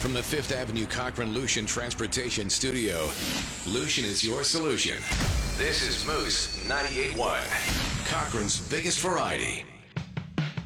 from the Fifth Avenue Cochran Lucian Transportation Studio, Lucian is your solution. This is Moose 98.1, Cochran's biggest variety.